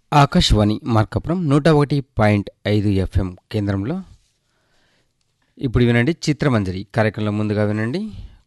Akashvani Markapuram 101.5 FM కేంద్రంలో ఇప్పుడు వినండి చిత్రమంజరి కార్యక్రమంలో ముందుగా వినండి